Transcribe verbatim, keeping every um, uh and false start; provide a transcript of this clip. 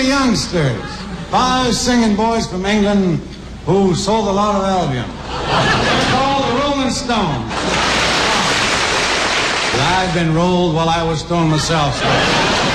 the youngsters. Five singing boys from England who sold the lot of Albion. They're called the Rolling Stones. I've been rolled while I was stoned myself.